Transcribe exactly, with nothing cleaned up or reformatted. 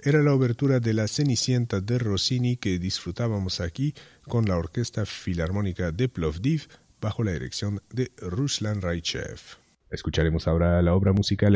era la obertura de La Cenicienta de Rossini que disfrutábamos aquí con la Orquesta Filarmónica de Plovdiv bajo la dirección de Ruslan Raichev. Escucharemos ahora la obra musical